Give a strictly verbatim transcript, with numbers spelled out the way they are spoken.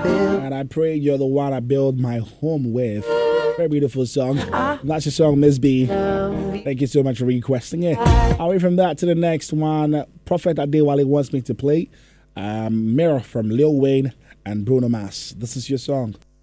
And I pray you're the one I build my home with. Very beautiful song. That's your song, Miss B. Thank you so much for requesting it. Away from that to the next one, Prophet Adewale wants me to play um, Mirror from Lil Wayne and Bruno Mars. This is your song.